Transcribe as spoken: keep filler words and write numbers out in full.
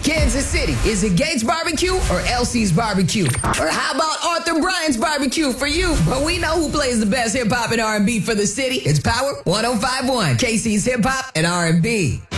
Kansas City, is it Gates Barbecue or L C's Barbecue? Or how about Arthur Bryant's Barbecue for you? But we know who plays the best hip-hop and R and B for the city. It's Power one oh five point one, K C's Hip Hop and R and B.